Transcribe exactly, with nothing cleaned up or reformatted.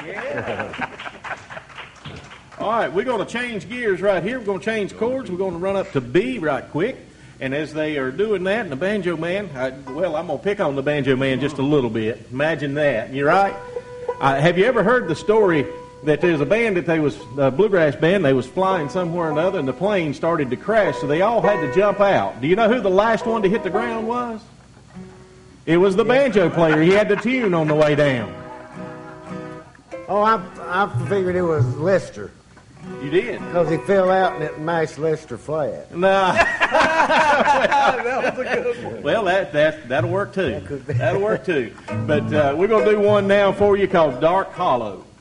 Yeah. All right, we're going to change gears right here. We're going to change chords. We're going to run up to B right quick. And as they are doing that, and the banjo man, I, well, I'm going to pick on the banjo man just a little bit. Imagine that. You're right. Uh, have you ever heard the story that there's a band that they was, a bluegrass band, they was flying somewhere or another, and the plane started to crash, so they all had to jump out. Do you know who the last one to hit the ground was? It was the banjo player. He had the tune on the way down. Oh, I, I figured it was Lester. You did? Because he fell out and it mashed Lester flat. Nah. That was a good one. Well, that, that, that'll work too. That'll work too. But uh, we're going to do one now for you called Dark Hollow.